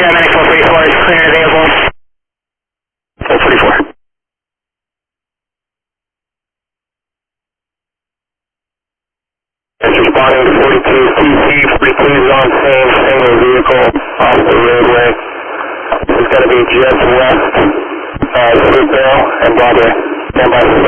Gemini 444 is clear and available. 444. It's responding to 42 CC. 42 is on scene, single vehicle off the roadway. It's going to be just west of Fruitvale and Broadway. Stand by.